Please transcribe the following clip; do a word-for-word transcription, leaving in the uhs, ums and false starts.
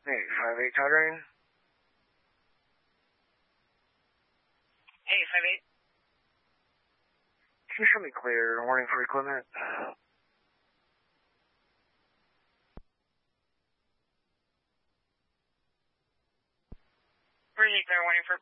Hey, five eight Todd Rain. Hey, five eight. Can you show me clear warning for equipment? Where's the clear warning for